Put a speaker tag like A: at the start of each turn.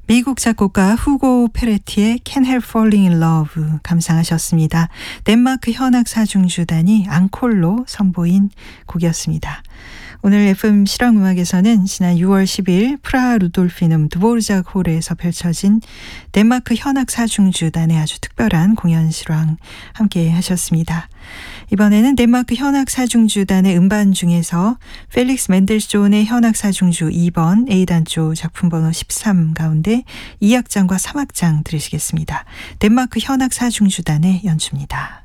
A: 미국 작곡가 후고 페레티의 Can't Help Falling in Love 감상하셨습니다. 덴마크 현악 사중주단이 앙콜로 선보인 곡이었습니다. 오늘 FM 실황음악에서는 지난 6월 10일 프라하 루돌피눔 드보르작 홀에서 펼쳐진 덴마크 현악 사중주단의 아주 특별한 공연 실황 함께 하셨습니다. 이번에는 덴마크 현악 사중주단의 음반 중에서 펠릭스 멘델스존의 현악 사중주 2번 A단조 작품 번호 13 가운데 2악장과 3악장 들으시겠습니다. 덴마크 현악 사중주단의 연주입니다.